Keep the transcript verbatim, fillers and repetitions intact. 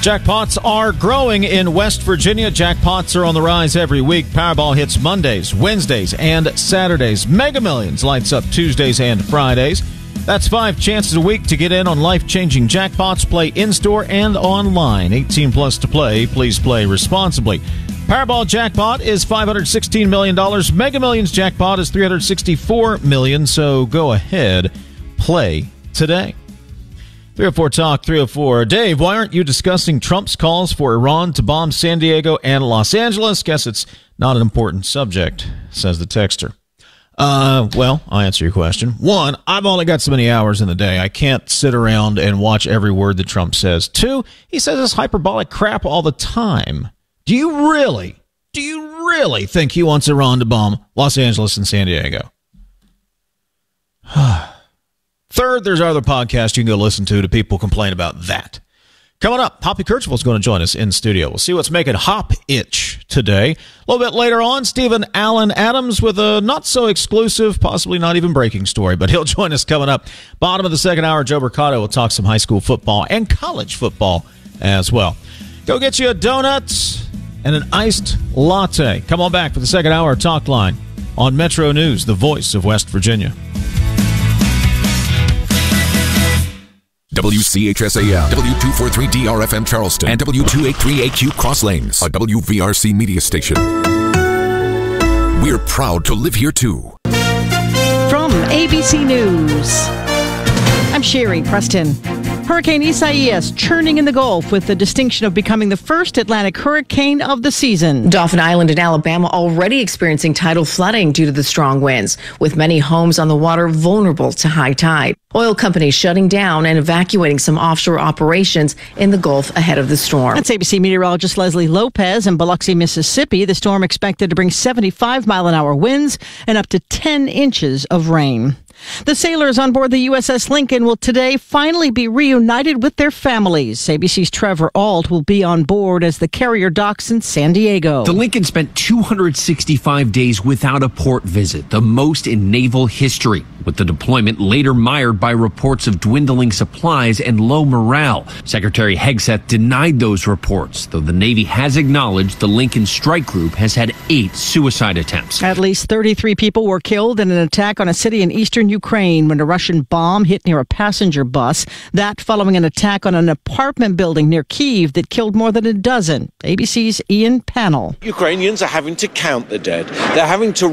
Jackpots are growing in West Virginia. Jackpots are on the rise every week. Powerball hits Mondays, Wednesdays, and Saturdays. Mega Millions lights up Tuesdays and Fridays. That's five chances a week to get in on life-changing jackpots. Play in-store and online. eighteen plus to play. Please play responsibly. Powerball jackpot is five hundred sixteen million dollars. Mega Millions jackpot is three hundred sixty-four million dollars. So go ahead, play today. three oh four Talk, three oh four. Dave, why aren't you discussing Trump's calls for Iran to bomb San Diego and Los Angeles? Guess it's not an important subject, says the texter. Uh, well, I'll answer your question. One, I've only got so many hours in the day. I can't sit around and watch every word that Trump says. Two, he says this hyperbolic crap all the time. Do you really, do you really think he wants Iran to bomb Los Angeles and San Diego? Third, there's our other podcast you can go listen to to people complain about that. Coming up, Hoppy Kercheval is going to join us in studio. We'll see what's making Hop itch today. A little bit later on, Stephen Allen Adams with a not-so-exclusive, possibly not even breaking story, but he'll join us coming up. Bottom of the second hour, Joe Mercado will talk some high school football and college football as well. Go get you a donut and an iced latte. Come on back for the second hour of Talk Line on Metro News, the voice of West Virginia. W C H S A L, W two forty-three D R F M Charleston, and W two eighty-three A Q Cross Lanes, a W V R C media station. We're proud to live here, too. From A B C News, I'm Sherry Preston. Hurricane Isaias churning in the Gulf with the distinction of becoming the first Atlantic hurricane of the season. Dauphin Island in Alabama already experiencing tidal flooding due to the strong winds, with many homes on the water vulnerable to high tide. Oil companies shutting down and evacuating some offshore operations in the Gulf ahead of the storm. That's A B C meteorologist Leslie Lopez in Biloxi, Mississippi. The storm expected to bring seventy-five mile an hour winds and up to ten inches of rain. The sailors on board the U S S Lincoln will today finally be reunited with their families. A B C's Trevor Ault will be on board as the carrier docks in San Diego. The Lincoln spent two hundred sixty-five days without a port visit, the most in naval history, with the deployment later mired by reports of dwindling supplies and low morale. Secretary Hegseth denied those reports, though the Navy has acknowledged the Lincoln strike group has had eight suicide attempts. At least thirty-three people were killed in an attack on a city in eastern Ukraine when a Russian bomb hit near a passenger bus. That following an attack on an apartment building near Kyiv that killed more than a dozen. A B C's Ian Pannell. Ukrainians are having to count the dead. They're having to